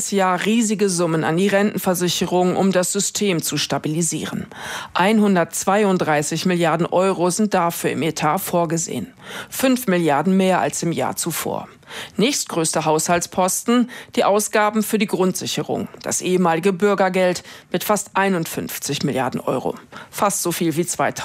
jedes Jahr riesige Summen an die Rentenversicherung, um das System zu stabilisieren. 132 Milliarden Euro sind dafür im Etat vorgesehen. 5 Milliarden mehr als im Jahr zuvor. Nächstgrößter Haushaltsposten die Ausgaben für die Grundsicherung, das ehemalige Bürgergeld mit fast 51 Milliarden Euro. Fast so viel wie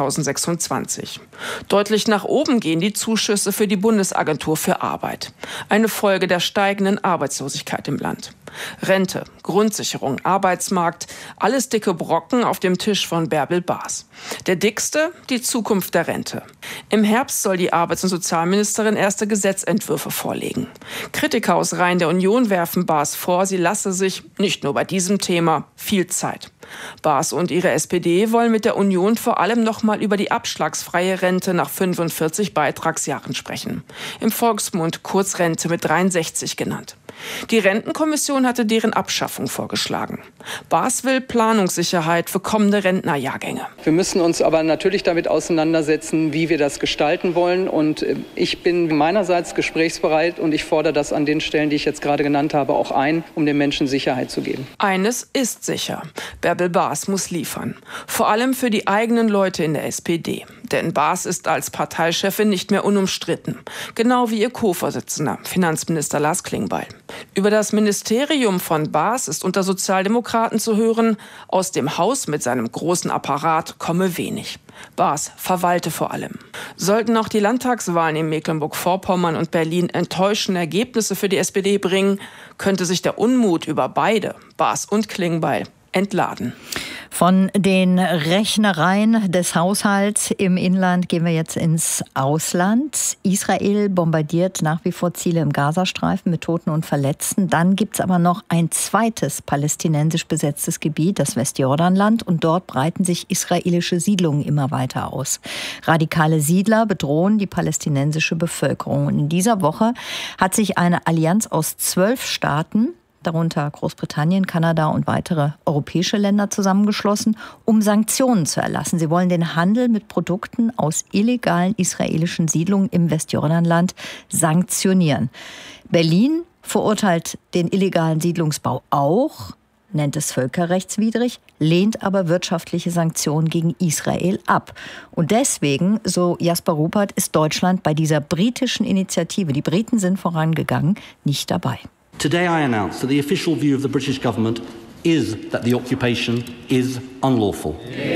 2026. Deutlich nach oben gehen die Zuschüsse für die Bundesagentur für Arbeit. Eine Folge der steigenden Arbeitslosigkeit im Land. Rente, Grundsicherung, Arbeitsmarkt, alles dicke Brocken auf dem Tisch von Bärbel Baas. Der dickste, die Zukunft der Rente. Im Herbst soll die Arbeits- und Sozialministerin erste Gesetzentwürfe vorlegen. Kritiker aus Reihen der Union werfen Baas vor, sie lasse sich, nicht nur bei diesem Thema, viel Zeit. Baas und ihre SPD wollen mit der Union vor allem noch mal über die abschlagsfreie Rente nach 45 Beitragsjahren sprechen. Im Volksmund Kurzrente mit 63 genannt. Die Rentenkommission hatte deren Abschaffung vorgeschlagen. Baas will Planungssicherheit für kommende Rentnerjahrgänge. Wir müssen uns aber natürlich damit auseinandersetzen, wie wir das gestalten wollen. Und ich bin meinerseits gesprächsbereit und ich fordere das an den Stellen, die ich jetzt gerade genannt habe, auch ein, um den Menschen Sicherheit zu geben. Eines ist sicher. Bärbel Baas muss liefern. Vor allem für die eigenen Leute in der SPD. Denn Baas ist als Parteichefin nicht mehr unumstritten. Genau wie ihr Co-Vorsitzender, Finanzminister Lars Klingbeil. Über das Ministerium von Baas ist unter Sozialdemokraten zu hören, aus dem Haus mit seinem großen Apparat komme wenig. Baas verwalte vor allem. Sollten auch die Landtagswahlen in Mecklenburg-Vorpommern und Berlin enttäuschende Ergebnisse für die SPD bringen, könnte sich der Unmut über beide, Baas und Klingbeil, entladen. Von den Rechnereien des Haushalts im Inland gehen wir jetzt ins Ausland. Israel bombardiert nach wie vor Ziele im Gazastreifen mit Toten und Verletzten. Dann gibt es aber noch ein zweites palästinensisch besetztes Gebiet, das Westjordanland. Und dort breiten sich israelische Siedlungen immer weiter aus. Radikale Siedler bedrohen die palästinensische Bevölkerung. Und in dieser Woche hat sich eine Allianz aus 12 Staaten, darunter Großbritannien, Kanada und weitere europäische Länder, zusammengeschlossen, um Sanktionen zu erlassen. Sie wollen den Handel mit Produkten aus illegalen israelischen Siedlungen im Westjordanland sanktionieren. Berlin verurteilt den illegalen Siedlungsbau auch, nennt es völkerrechtswidrig, lehnt aber wirtschaftliche Sanktionen gegen Israel ab. Und deswegen, so Jasper Ruppert, ist Deutschland bei dieser britischen Initiative, die Briten sind vorangegangen, nicht dabei. Today I announce that the official view of the British government is that the occupation is unlawful.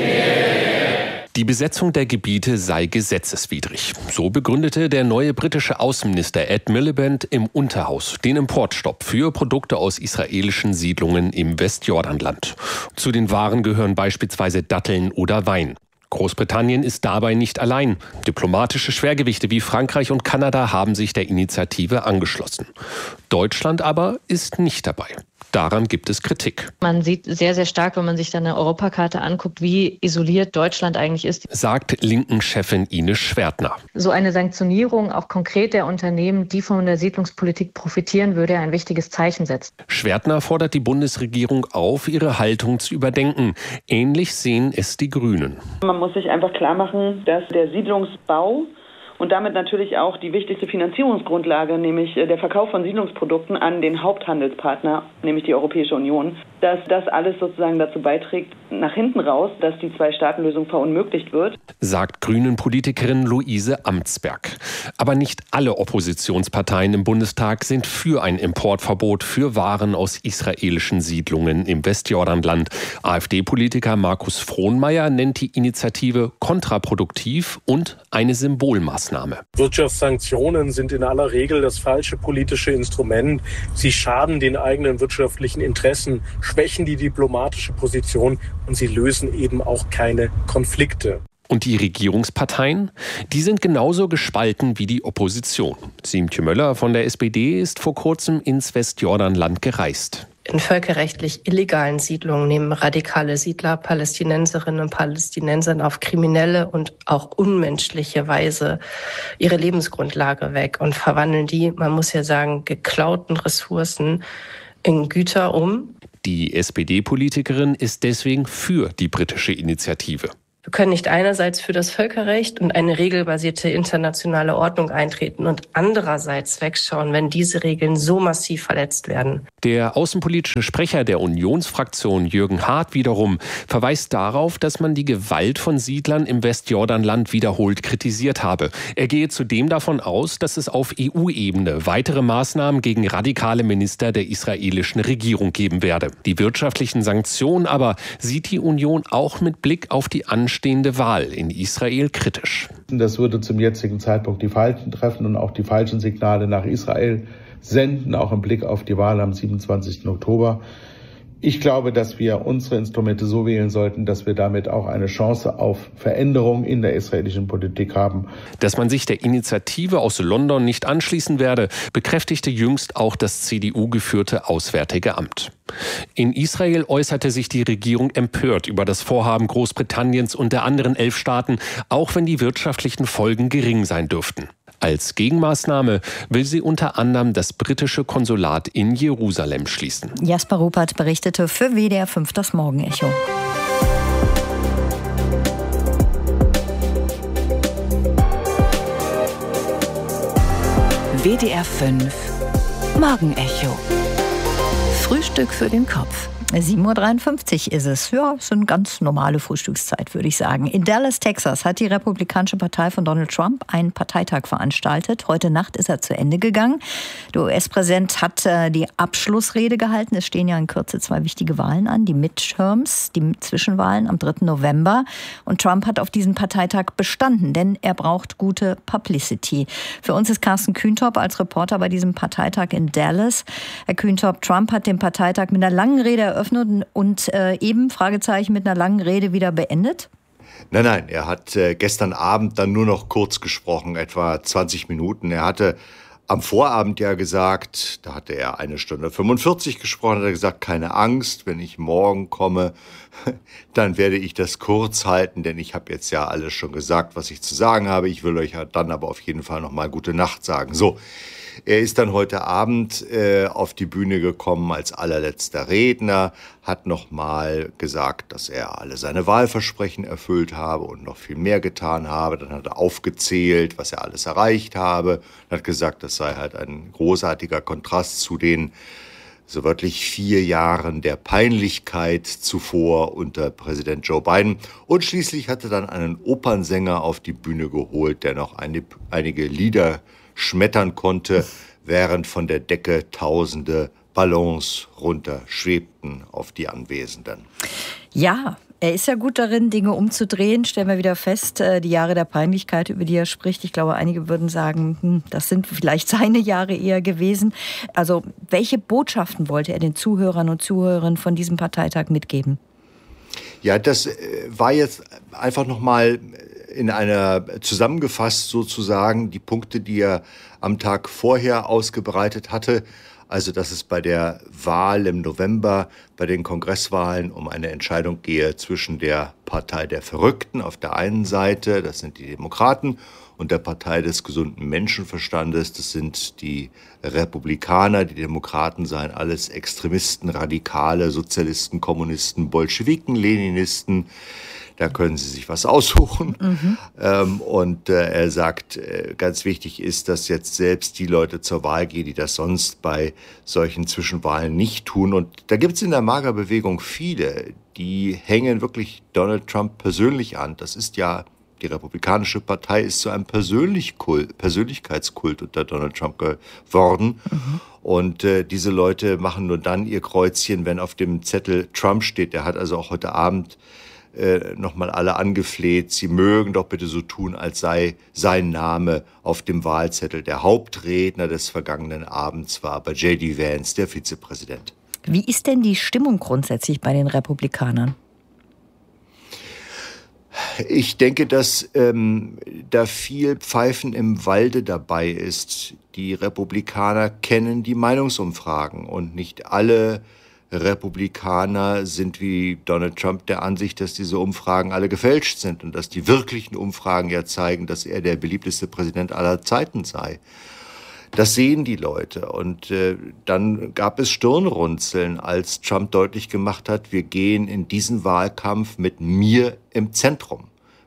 Die Besetzung der Gebiete sei gesetzeswidrig. So begründete der neue britische Außenminister Ed Miliband im Unterhaus den Importstopp für Produkte aus israelischen Siedlungen im Westjordanland. Zu den Waren gehören beispielsweise Datteln oder Wein. Großbritannien ist dabei nicht allein. Diplomatische Schwergewichte wie Frankreich und Kanada haben sich der Initiative angeschlossen. Deutschland aber ist nicht dabei. Daran gibt es Kritik. Man sieht sehr, sehr stark, wenn man sich dann eine Europakarte anguckt, wie isoliert Deutschland eigentlich ist. Sagt Linken-Chefin Ines Schwertner. So eine Sanktionierung auch konkret der Unternehmen, die von der Siedlungspolitik profitieren, würde ein wichtiges Zeichen setzen. Schwertner fordert die Bundesregierung auf, ihre Haltung zu überdenken. Ähnlich sehen es die Grünen. Man muss sich einfach klar machen, dass der Siedlungsbau und damit natürlich auch die wichtigste Finanzierungsgrundlage, nämlich der Verkauf von Siedlungsprodukten an den Haupthandelspartner, nämlich die Europäische Union, dass das alles sozusagen dazu beiträgt, nach hinten raus, dass die Zwei-Staaten-Lösung verunmöglicht wird. Sagt Grünen-Politikerin Luise Amtsberg. Aber nicht alle Oppositionsparteien im Bundestag sind für ein Importverbot für Waren aus israelischen Siedlungen im Westjordanland. AfD-Politiker Markus Frohnmeier nennt die Initiative kontraproduktiv und eine Symbolmaßnahme. Wirtschaftssanktionen sind in aller Regel das falsche politische Instrument. Sie schaden den eigenen wirtschaftlichen Interessen, schwächen die diplomatische Position und sie lösen eben auch keine Konflikte. Und die Regierungsparteien? Die sind genauso gespalten wie die Opposition. Siemtje Möller von der SPD ist vor kurzem ins Westjordanland gereist. In völkerrechtlich illegalen Siedlungen nehmen radikale Siedler Palästinenserinnen und Palästinensern auf kriminelle und auch unmenschliche Weise ihre Lebensgrundlage weg und verwandeln die, man muss ja sagen, geklauten Ressourcen in Güter um. Die SPD-Politikerin ist deswegen für die britische Initiative. Wir können nicht einerseits für das Völkerrecht und eine regelbasierte internationale Ordnung eintreten und andererseits wegschauen, wenn diese Regeln so massiv verletzt werden. Der außenpolitische Sprecher der Unionsfraktion Jürgen Hart wiederum verweist darauf, dass man die Gewalt von Siedlern im Westjordanland wiederholt kritisiert habe. Er gehe zudem davon aus, dass es auf EU-Ebene weitere Maßnahmen gegen radikale Minister der israelischen Regierung geben werde. Die wirtschaftlichen Sanktionen aber sieht die Union auch mit Blick auf die anstehende Wahl in Israel kritisch. Das würde zum jetzigen Zeitpunkt die Falschen treffen und auch die falschen Signale nach Israel senden, auch im Blick auf die Wahl am 27. Oktober. Ich glaube, dass wir unsere Instrumente so wählen sollten, dass wir damit auch eine Chance auf Veränderung in der israelischen Politik haben. Dass man sich der Initiative aus London nicht anschließen werde, bekräftigte jüngst auch das CDU-geführte Auswärtige Amt. In Israel äußerte sich die Regierung empört über das Vorhaben Großbritanniens und der anderen 11 Staaten, auch wenn die wirtschaftlichen Folgen gering sein dürften. Als Gegenmaßnahme will sie unter anderem das britische Konsulat in Jerusalem schließen. Jasper Ruppert berichtete für WDR 5 das Morgenecho. WDR 5 Morgenecho. Frühstück für den Kopf. 7.53 Uhr ist es. Ja, ist eine ganz normale Frühstückszeit, würde ich sagen. In Dallas, Texas, hat die Republikanische Partei von Donald Trump einen Parteitag veranstaltet. Heute Nacht ist er zu Ende gegangen. Der US-Präsident hat die Abschlussrede gehalten. Es stehen ja in Kürze 2 wichtige Wahlen an, die Midterms, die Zwischenwahlen am 3. November. Und Trump hat auf diesen Parteitag bestanden, denn er braucht gute Publicity. Für uns ist Carsten Kühntop als Reporter bei diesem Parteitag in Dallas. Herr Kühntop, Trump hat den Parteitag mit einer langen Rede eröffnet und eben, Fragezeichen, mit einer langen Rede wieder beendet? Nein, er hat gestern Abend dann nur noch kurz gesprochen, etwa 20 Minuten. Er hatte am Vorabend ja gesagt, da hatte er 1 Stunde 45 gesprochen, hat er gesagt, keine Angst, wenn ich morgen komme, dann werde ich das kurz halten, denn ich habe jetzt ja alles schon gesagt, was ich zu sagen habe. Ich will euch ja dann aber auf jeden Fall nochmal gute Nacht sagen. So. Er ist dann heute Abend auf die Bühne gekommen als allerletzter Redner, hat nochmal gesagt, dass er alle seine Wahlversprechen erfüllt habe und noch viel mehr getan habe. Dann hat er aufgezählt, was er alles erreicht habe, hat gesagt, das sei halt ein großartiger Kontrast zu den so wörtlich 4 Jahren der Peinlichkeit zuvor unter Präsident Joe Biden. Und schließlich hatte dann einen Opernsänger auf die Bühne geholt, der noch einige Lieder schmettern konnte, während von der Decke tausende Ballons runterschwebten auf die Anwesenden. Ja, er ist ja gut darin, Dinge umzudrehen. Stellen wir wieder fest, die Jahre der Peinlichkeit, über die er spricht. Ich glaube, einige würden sagen, das sind vielleicht seine Jahre eher gewesen. Also, welche Botschaften wollte er den Zuhörern und Zuhörerinnen von diesem Parteitag mitgeben? Ja, das war jetzt einfach nochmal in einer zusammengefasst sozusagen die Punkte, die er am Tag vorher ausgebreitet hatte. Also, dass es bei der Wahl im November, bei den Kongresswahlen um eine Entscheidung gehe zwischen der Partei der Verrückten auf der einen Seite, das sind die Demokraten, und der Partei des gesunden Menschenverstandes, das sind die Republikaner. Die Demokraten seien alles Extremisten, Radikale, Sozialisten, Kommunisten, Bolschewiken, Leninisten. Da können Sie sich was aussuchen. Und er sagt, ganz wichtig ist, dass jetzt selbst die Leute zur Wahl gehen, die das sonst bei solchen Zwischenwahlen nicht tun. Und da gibt es in der MAGA-Bewegung viele, die hängen wirklich Donald Trump persönlich an. Das ist ja, die Republikanische Partei ist zu einem Persönlichkeitskult unter Donald Trump geworden. Und diese Leute machen nur dann ihr Kreuzchen, wenn auf dem Zettel Trump steht. Der hat also auch heute Abend nochmal alle angefleht, sie mögen doch bitte so tun, als sei sein Name auf dem Wahlzettel. Der Hauptredner des vergangenen Abends war aber J.D. Vance, der Vizepräsident. Wie ist denn die Stimmung grundsätzlich bei den Republikanern? Ich denke, dass da viel Pfeifen im Walde dabei ist. Die Republikaner kennen die Meinungsumfragen und nicht alle Republikaner sind wie Donald Trump der Ansicht, dass diese Umfragen alle gefälscht sind und dass die wirklichen Umfragen ja zeigen, dass er der beliebteste Präsident aller Zeiten sei. Das sehen die Leute. Und dann gab es Stirnrunzeln, als Trump deutlich gemacht hat, wir gehen in diesen Wahlkampf mit mir im Zentrum.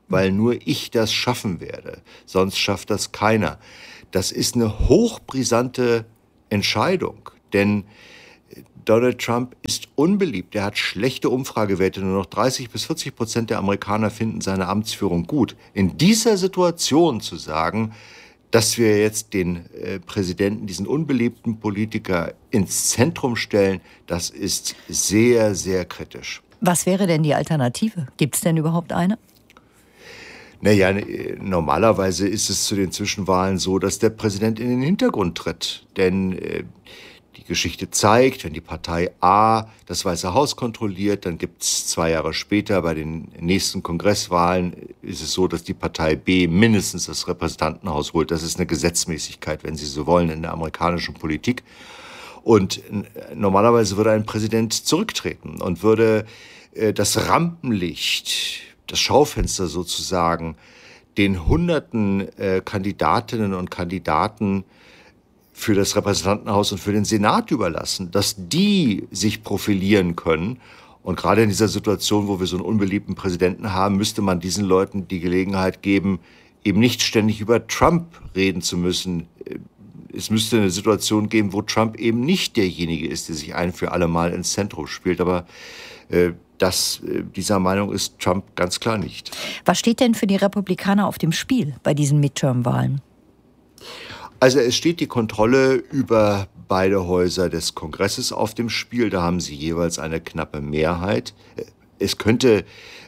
weil nur ich das schaffen werde. Sonst schafft das keiner. Das ist eine hochbrisante Entscheidung, denn Donald Trump ist unbeliebt. Er hat schlechte Umfragewerte. Nur noch 30-40% der Amerikaner finden seine Amtsführung gut. In dieser Situation zu sagen, dass wir jetzt den Präsidenten, diesen unbeliebten Politiker, ins Zentrum stellen, das ist sehr, sehr kritisch. Was wäre denn die Alternative? Gibt es denn überhaupt eine? Naja, normalerweise ist es zu den Zwischenwahlen so, dass der Präsident in den Hintergrund tritt. Denn die Geschichte zeigt, wenn die Partei A das Weiße Haus kontrolliert, dann gibt es 2 Jahre später bei den nächsten Kongresswahlen ist es so, dass die Partei B mindestens das Repräsentantenhaus holt. Das ist eine Gesetzmäßigkeit, wenn Sie so wollen, in der amerikanischen Politik. Und normalerweise würde ein Präsident zurücktreten und würde das Rampenlicht, das Schaufenster sozusagen, den hunderten Kandidatinnen und Kandidaten für das Repräsentantenhaus und für den Senat überlassen, dass die sich profilieren können. Und gerade in dieser Situation, wo wir so einen unbeliebten Präsidenten haben, müsste man diesen Leuten die Gelegenheit geben, eben nicht ständig über Trump reden zu müssen. Es müsste eine Situation geben, wo Trump eben nicht derjenige ist, der sich ein für alle Mal ins Zentrum spielt. Aber dieser Meinung ist Trump ganz klar nicht. Was steht denn für die Republikaner auf dem Spiel bei diesen Midterm-Wahlen? Also es steht die Kontrolle über beide Häuser des Kongresses auf dem Spiel. Da haben sie jeweils eine knappe Mehrheit. Es könnte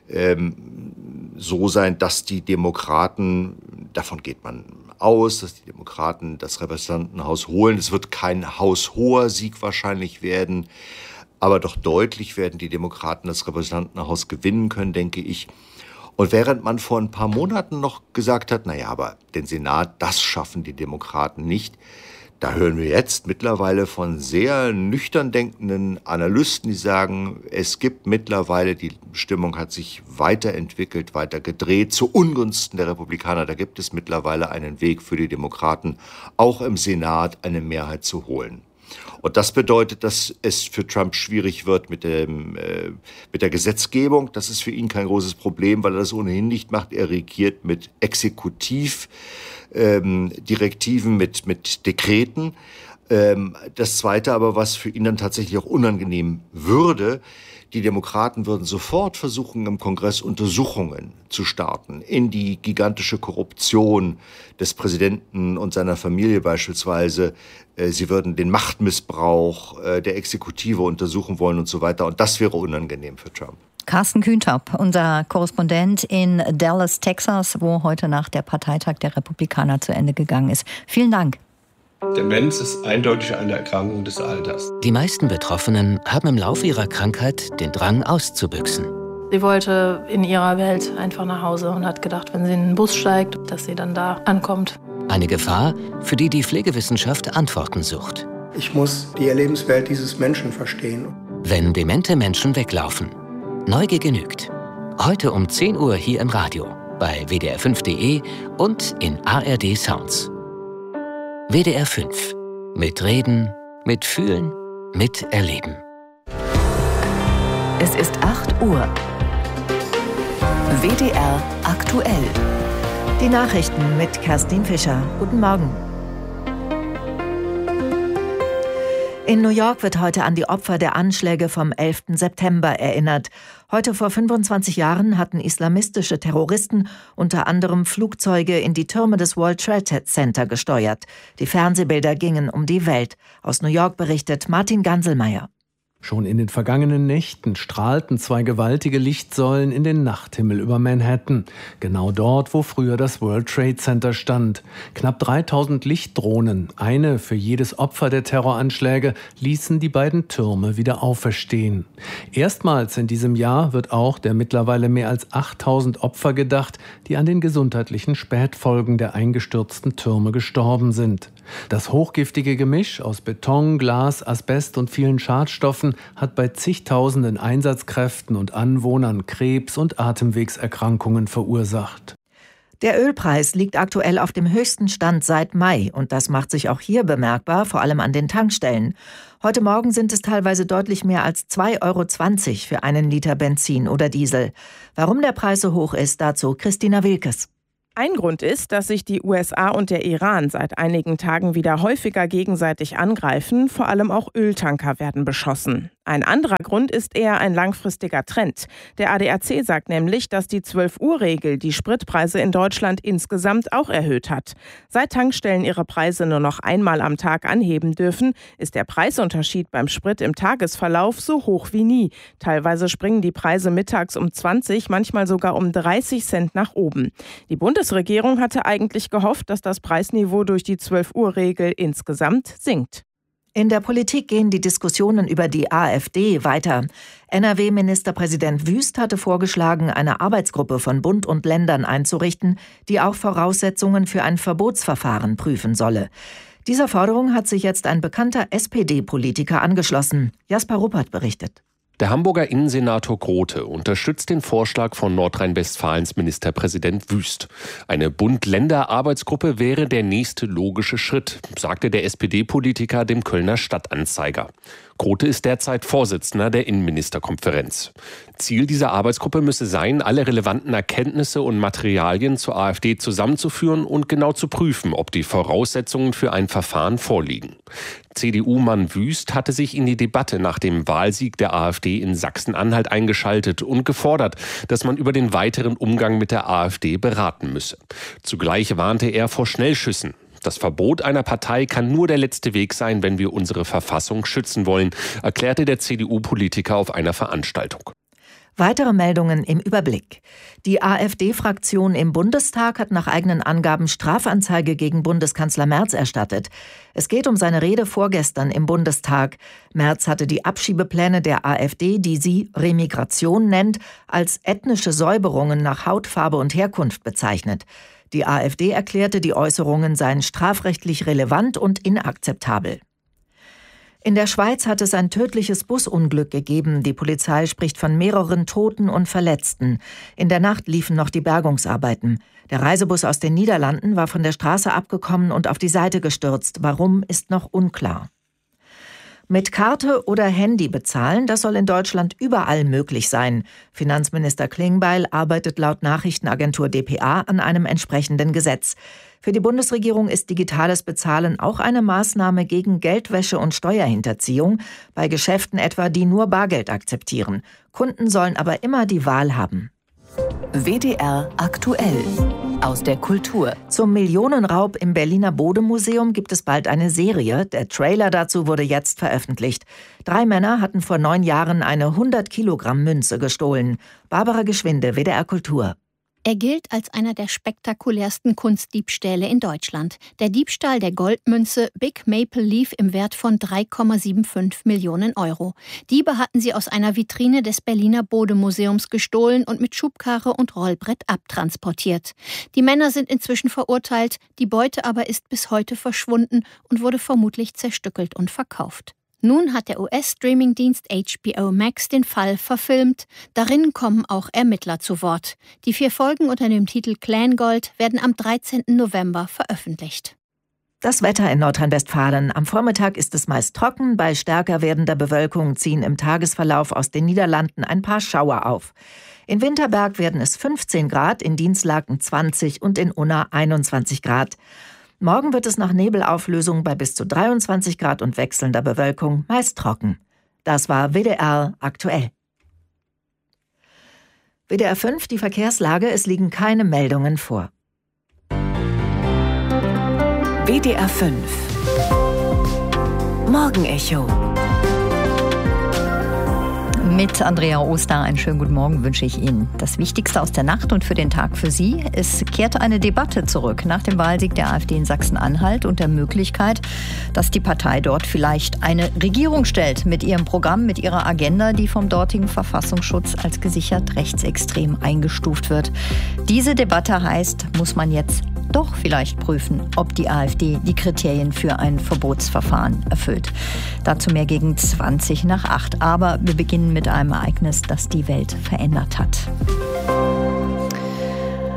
so sein, dass die Demokraten, davon geht man aus, dass die Demokraten das Repräsentantenhaus holen. Es wird kein haushoher Sieg wahrscheinlich werden, aber doch deutlich werden die Demokraten das Repräsentantenhaus gewinnen können, denke ich. Und während man vor ein paar Monaten noch gesagt hat, naja, aber den Senat, das schaffen die Demokraten nicht, da hören wir jetzt mittlerweile von sehr nüchtern denkenden Analysten, die sagen, es gibt mittlerweile, die Stimmung hat sich weiterentwickelt, weiter gedreht, zu Ungunsten der Republikaner. Da gibt es mittlerweile einen Weg für die Demokraten, auch im Senat eine Mehrheit zu holen. Und das bedeutet, dass es für Trump schwierig wird mit der Gesetzgebung. Das ist für ihn kein großes Problem, weil er das ohnehin nicht macht. Er regiert mit Exekutivdirektiven, mit Dekreten. Das Zweite aber, was für ihn dann tatsächlich auch unangenehm würde, die Demokraten würden sofort versuchen, im Kongress Untersuchungen zu starten in die gigantische Korruption des Präsidenten und seiner Familie beispielsweise. Sie würden den Machtmissbrauch der Exekutive untersuchen wollen und so weiter. Und das wäre unangenehm für Trump. Carsten Kühntapp, unser Korrespondent in Dallas, Texas, wo heute Nacht der Parteitag der Republikaner zu Ende gegangen ist. Vielen Dank. Demenz ist eindeutig eine Erkrankung des Alters. Die meisten Betroffenen haben im Laufe ihrer Krankheit den Drang auszubüchsen. Sie wollte in ihrer Welt einfach nach Hause und hat gedacht, wenn sie in den Bus steigt, dass sie dann da ankommt. Eine Gefahr, für die die Pflegewissenschaft Antworten sucht. Ich muss die Erlebenswelt dieses Menschen verstehen. Wenn demente Menschen weglaufen. Neugier genügt. Heute um 10 Uhr hier im Radio, bei wdr5.de und in ARD Sounds. WDR 5. Mit Reden, mit Fühlen, mit Erleben. Es ist 8 Uhr. WDR aktuell. Die Nachrichten mit Kerstin Fischer. Guten Morgen. In New York wird heute an die Opfer der Anschläge vom 11. September erinnert. Heute vor 25 Jahren hatten islamistische Terroristen unter anderem Flugzeuge in die Türme des World Trade Center gesteuert. Die Fernsehbilder gingen um die Welt. Aus New York berichtet Martin Ganselmeier. Schon in den vergangenen Nächten strahlten 2 gewaltige Lichtsäulen in den Nachthimmel über Manhattan. Genau dort, wo früher das World Trade Center stand. Knapp 3000 Lichtdrohnen, eine für jedes Opfer der Terroranschläge, ließen die beiden Türme wieder auferstehen. Erstmals in diesem Jahr wird auch der mittlerweile mehr als 8000 Opfer gedacht, die an den gesundheitlichen Spätfolgen der eingestürzten Türme gestorben sind. Das hochgiftige Gemisch aus Beton, Glas, Asbest und vielen Schadstoffen hat bei zigtausenden Einsatzkräften und Anwohnern Krebs- und Atemwegserkrankungen verursacht. Der Ölpreis liegt aktuell auf dem höchsten Stand seit Mai und das macht sich auch hier bemerkbar, vor allem an den Tankstellen. Heute Morgen sind es teilweise deutlich mehr als 2,20 € für einen Liter Benzin oder Diesel. Warum der Preis so hoch ist, dazu Christina Wilkes. Ein Grund ist, dass sich die USA und der Iran seit einigen Tagen wieder häufiger gegenseitig angreifen, vor allem auch Öltanker werden beschossen. Ein anderer Grund ist eher ein langfristiger Trend. Der ADAC sagt nämlich, dass die 12-Uhr-Regel die Spritpreise in Deutschland insgesamt auch erhöht hat. Seit Tankstellen ihre Preise nur noch einmal am Tag anheben dürfen, ist der Preisunterschied beim Sprit im Tagesverlauf so hoch wie nie. Teilweise springen die Preise mittags um 20, manchmal sogar um 30 Cent nach oben. Die Bundesregierung hatte eigentlich gehofft, dass das Preisniveau durch die 12-Uhr-Regel insgesamt sinkt. In der Politik gehen die Diskussionen über die AfD weiter. NRW-Ministerpräsident Wüst hatte vorgeschlagen, eine Arbeitsgruppe von Bund und Ländern einzurichten, die auch Voraussetzungen für ein Verbotsverfahren prüfen solle. Dieser Forderung hat sich jetzt ein bekannter SPD-Politiker angeschlossen. Jasper Ruppert berichtet. Der Hamburger Innensenator Grote unterstützt den Vorschlag von Nordrhein-Westfalens Ministerpräsident Wüst. Eine Bund-Länder-Arbeitsgruppe wäre der nächste logische Schritt, sagte der SPD-Politiker dem Kölner Stadtanzeiger. Grote ist derzeit Vorsitzender der Innenministerkonferenz. Ziel dieser Arbeitsgruppe müsse sein, alle relevanten Erkenntnisse und Materialien zur AfD zusammenzuführen und genau zu prüfen, ob die Voraussetzungen für ein Verfahren vorliegen. CDU-Mann Wüst hatte sich in die Debatte nach dem Wahlsieg der AfD in Sachsen-Anhalt eingeschaltet und gefordert, dass man über den weiteren Umgang mit der AfD beraten müsse. Zugleich warnte er vor Schnellschüssen. Das Verbot einer Partei kann nur der letzte Weg sein, wenn wir unsere Verfassung schützen wollen, erklärte der CDU-Politiker auf einer Veranstaltung. Weitere Meldungen im Überblick. Die AfD-Fraktion im Bundestag hat nach eigenen Angaben Strafanzeige gegen Bundeskanzler Merz erstattet. Es geht um seine Rede vorgestern im Bundestag. Merz hatte die Abschiebepläne der AfD, die sie Remigration nennt, als ethnische Säuberungen nach Hautfarbe und Herkunft bezeichnet. Die AfD erklärte, die Äußerungen seien strafrechtlich relevant und inakzeptabel. In der Schweiz hat es ein tödliches Busunglück gegeben. Die Polizei spricht von mehreren Toten und Verletzten. In der Nacht liefen noch die Bergungsarbeiten. Der Reisebus aus den Niederlanden war von der Straße abgekommen und auf die Seite gestürzt. Warum, ist noch unklar. Mit Karte oder Handy bezahlen, das soll in Deutschland überall möglich sein. Finanzminister Klingbeil arbeitet laut Nachrichtenagentur dpa an einem entsprechenden Gesetz. Für die Bundesregierung ist digitales Bezahlen auch eine Maßnahme gegen Geldwäsche und Steuerhinterziehung, bei Geschäften etwa, die nur Bargeld akzeptieren. Kunden sollen aber immer die Wahl haben. WDR aktuell. Aus der Kultur. Zum Millionenraub im Berliner Bode-Museum gibt es bald eine Serie. Der Trailer dazu wurde jetzt veröffentlicht. 3 Männer hatten vor 9 Jahren eine 100-Kilogramm-Münze gestohlen. Barbara Geschwinde, WDR Kultur. Er gilt als einer der spektakulärsten Kunstdiebstähle in Deutschland. Der Diebstahl der Goldmünze Big Maple Leaf im Wert von 3,75 Millionen Euro. Diebe hatten sie aus einer Vitrine des Berliner Bode-Museums gestohlen und mit Schubkarre und Rollbrett abtransportiert. Die Männer sind inzwischen verurteilt, die Beute aber ist bis heute verschwunden und wurde vermutlich zerstückelt und verkauft. Nun hat der US-Streamingdienst HBO Max den Fall verfilmt. Darin kommen auch Ermittler zu Wort. Die 4 Folgen unter dem Titel Clan Gold werden am 13. November veröffentlicht. Das Wetter in Nordrhein-Westfalen. Am Vormittag ist es meist trocken. Bei stärker werdender Bewölkung ziehen im Tagesverlauf aus den Niederlanden ein paar Schauer auf. In Winterberg werden es 15 Grad, in Dinslaken 20 und in Unna 21 Grad. Morgen wird es nach Nebelauflösung bei bis zu 23 Grad und wechselnder Bewölkung meist trocken. Das war WDR aktuell. WDR 5, die Verkehrslage, es liegen keine Meldungen vor. WDR 5 Morgenecho. Mit Andrea Oster einen schönen guten Morgen wünsche ich Ihnen. Das Wichtigste aus der Nacht und für den Tag für Sie: Es kehrte eine Debatte zurück nach dem Wahlsieg der AfD in Sachsen-Anhalt und der Möglichkeit, dass die Partei dort vielleicht eine Regierung stellt mit ihrem Programm, mit ihrer Agenda, die vom dortigen Verfassungsschutz als gesichert rechtsextrem eingestuft wird. Diese Debatte heißt, muss man jetzt doch vielleicht prüfen, ob die AfD die Kriterien für ein Verbotsverfahren erfüllt. Dazu mehr gegen 7:20. Aber wir beginnen mit einem Ereignis, das die Welt verändert hat.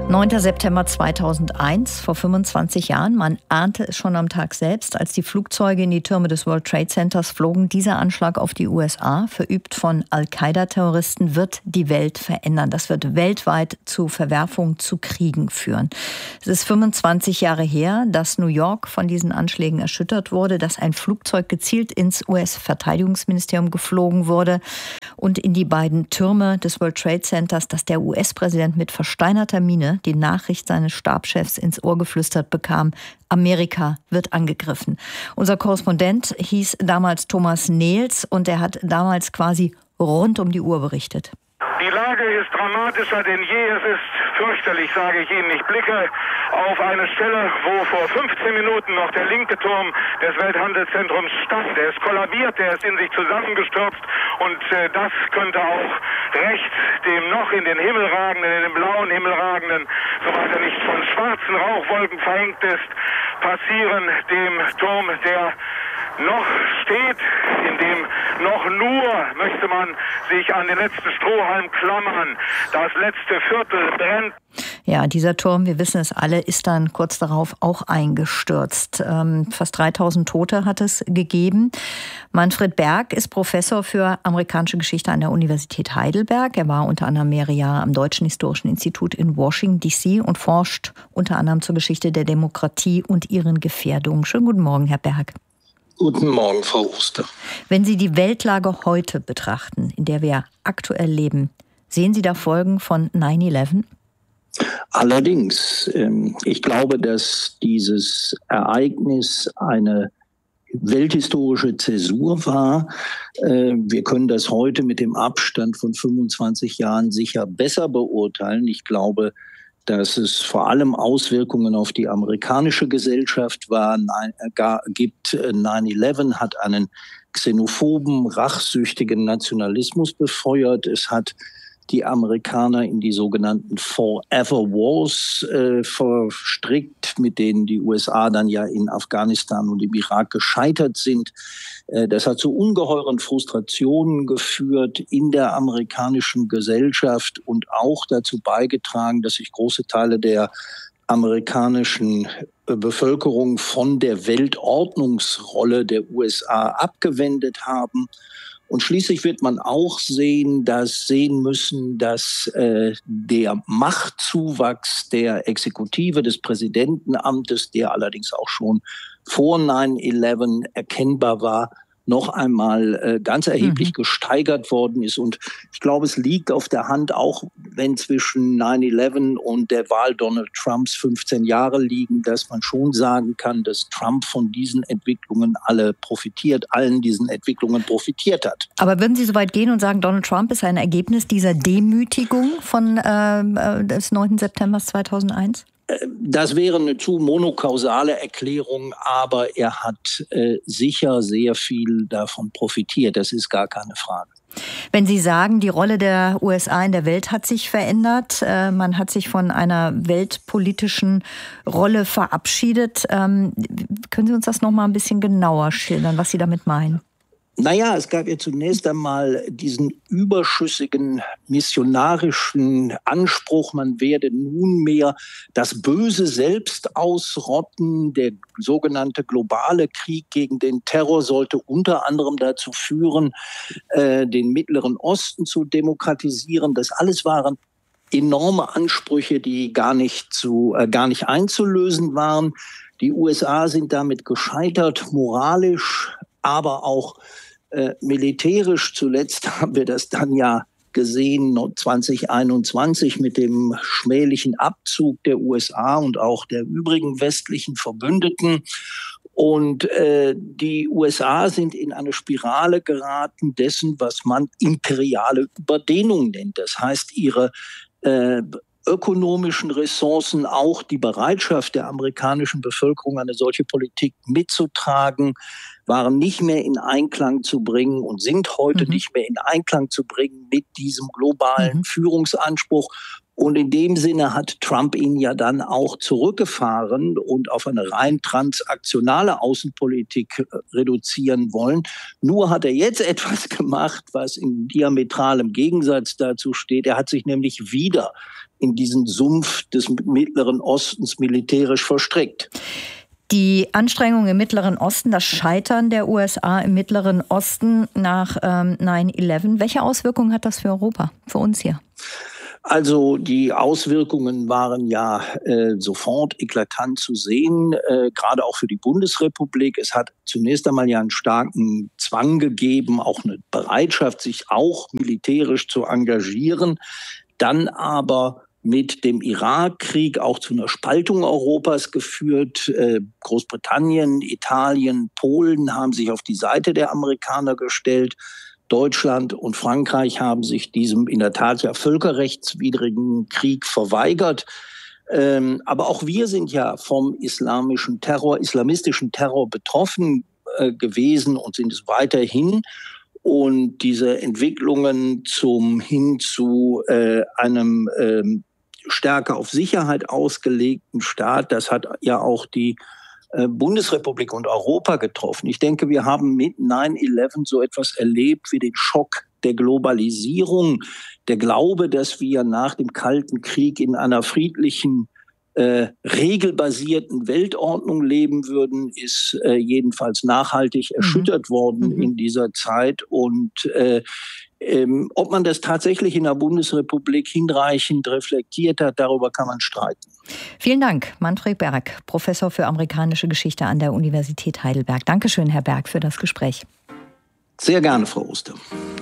9. September 2001, vor 25 Jahren. Man ahnte es schon am Tag selbst, als die Flugzeuge in die Türme des World Trade Centers flogen. Dieser Anschlag auf die USA, verübt von Al-Qaida-Terroristen, wird die Welt verändern. Das wird weltweit zu Verwerfungen, zu Kriegen führen. Es ist 25 Jahre her, dass New York von diesen Anschlägen erschüttert wurde, dass ein Flugzeug gezielt ins US-Verteidigungsministerium geflogen wurde und in die beiden Türme des World Trade Centers, dass der US-Präsident mit versteinerter Miene die Nachricht seines Stabschefs ins Ohr geflüstert bekam: Amerika wird angegriffen. Unser Korrespondent hieß damals Thomas Nehls und er hat damals quasi rund um die Uhr berichtet. Die Lage ist dramatischer denn je. Es ist fürchterlich, sage ich Ihnen. Ich blicke auf eine Stelle, wo vor 15 Minuten noch der linke Turm des Welthandelszentrums stand. Der ist kollabiert, der ist in sich zusammengestürzt und das könnte auch rechts dem noch in den Himmel ragenden, in den blauen Himmel ragenden, soweit er nicht von schwarzen Rauchwolken verhängt ist, passieren, dem Turm, der noch steht, in dem noch nur, möchte man sich an den letzten Strohhalm klammern. Das letzte Viertel brennt. Ja, dieser Turm, wir wissen es alle, ist dann kurz darauf auch eingestürzt. Fast 3000 Tote hat es gegeben. Manfred Berg ist Professor für amerikanische Geschichte an der Universität Heidelberg. Er war unter anderem mehrere Jahre am Deutschen Historischen Institut in Washington, D.C. und forscht unter anderem zur Geschichte der Demokratie und ihren Gefährdungen. Schönen guten Morgen, Herr Berg. Guten Morgen, Frau Oster. Wenn Sie die Weltlage heute betrachten, in der wir aktuell leben, sehen Sie da Folgen von 9/11? Allerdings, ich glaube, dass dieses Ereignis eine welthistorische Zäsur war. Wir können das heute mit dem Abstand von 25 Jahren sicher besser beurteilen. Ich glaube, dass es vor allem Auswirkungen auf die amerikanische Gesellschaft gibt. 9/11 hat einen xenophoben, rachsüchtigen Nationalismus befeuert. Es hat die Amerikaner in die sogenannten Forever Wars verstrickt, mit denen die USA dann ja in Afghanistan und im Irak gescheitert sind. Das hat zu ungeheuren Frustrationen geführt in der amerikanischen Gesellschaft und auch dazu beigetragen, dass sich große Teile der amerikanischen Bevölkerung von der Weltordnungsrolle der USA abgewendet haben. Und schließlich wird man auch sehen müssen, dass der Machtzuwachs der Exekutive, des Präsidentenamtes, der allerdings auch schon vor 9/11 erkennbar war, noch einmal ganz erheblich gesteigert worden ist. Und ich glaube, es liegt auf der Hand, auch wenn zwischen 9/11 und der Wahl Donald Trumps 15 Jahre liegen, dass man schon sagen kann, dass Trump von diesen Entwicklungen allen diesen Entwicklungen profitiert hat. Aber würden Sie so weit gehen und sagen, Donald Trump ist ein Ergebnis dieser Demütigung des 9. September 2001? Das wäre eine zu monokausale Erklärung, aber er hat sicher sehr viel davon profitiert. Das ist gar keine Frage. Wenn Sie sagen, die Rolle der USA in der Welt hat sich verändert, man hat sich von einer weltpolitischen Rolle verabschiedet, können Sie uns das noch mal ein bisschen genauer schildern, was Sie damit meinen? Naja, es gab ja zunächst einmal diesen überschüssigen missionarischen Anspruch, man werde nunmehr das Böse selbst ausrotten. Der sogenannte globale Krieg gegen den Terror sollte unter anderem dazu führen, den Mittleren Osten zu demokratisieren. Das alles waren enorme Ansprüche, die gar nicht einzulösen waren. Die USA sind damit gescheitert, moralisch, aber auch militärisch. Zuletzt haben wir das dann ja gesehen, 2021 mit dem schmählichen Abzug der USA und auch der übrigen westlichen Verbündeten. Und die USA sind in eine Spirale geraten dessen, was man imperiale Überdehnung nennt. Das heißt, ihre ökonomischen Ressourcen, auch die Bereitschaft der amerikanischen Bevölkerung, eine solche Politik mitzutragen, waren nicht mehr in Einklang zu bringen und sind heute nicht mehr in Einklang zu bringen mit diesem globalen Führungsanspruch. Und in dem Sinne hat Trump ihn ja dann auch zurückgefahren und auf eine rein transaktionale Außenpolitik reduzieren wollen. Nur hat er jetzt etwas gemacht, was in diametralem Gegensatz dazu steht. Er hat sich nämlich wieder in diesen Sumpf des Mittleren Ostens militärisch verstrickt. Die Anstrengungen im Mittleren Osten, das Scheitern der USA im Mittleren Osten nach 9/11, welche Auswirkungen hat das für Europa, für uns hier? Also die Auswirkungen waren ja sofort eklatant zu sehen, gerade auch für die Bundesrepublik. Es hat zunächst einmal ja einen starken Zwang gegeben, auch eine Bereitschaft, sich auch militärisch zu engagieren. Dann aber mit dem Irakkrieg auch zu einer Spaltung Europas geführt. Großbritannien, Italien, Polen haben sich auf die Seite der Amerikaner gestellt. Deutschland und Frankreich haben sich diesem in der Tat ja völkerrechtswidrigen Krieg verweigert. Aber auch wir sind ja vom islamistischen Terror betroffen gewesen und sind es weiterhin. Und diese Entwicklungen hin zu einem stärker auf Sicherheit ausgelegten Staat, das hat ja auch die Bundesrepublik und Europa getroffen. Ich denke, wir haben mit 9/11 so etwas erlebt wie den Schock der Globalisierung, der Glaube, dass wir nach dem Kalten Krieg in einer friedlichen, regelbasierten Weltordnung leben würden, ist jedenfalls nachhaltig erschüttert worden in dieser Zeit. Und ob man das tatsächlich in der Bundesrepublik hinreichend reflektiert hat, darüber kann man streiten. Vielen Dank, Manfred Berg, Professor für amerikanische Geschichte an der Universität Heidelberg. Dankeschön, Herr Berg, für das Gespräch. Sehr gerne, Frau Oster.